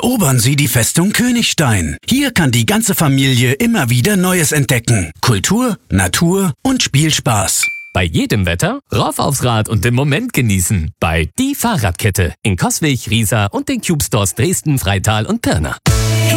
Erobern Sie die Festung Königstein. Hier kann die ganze Familie immer wieder Neues entdecken. Kultur, Natur und Spielspaß. Bei jedem Wetter rauf aufs Rad und den Moment genießen. Bei Die Fahrradkette in Coswig, Riesa und den Cube Stores Dresden, Freital und Pirna.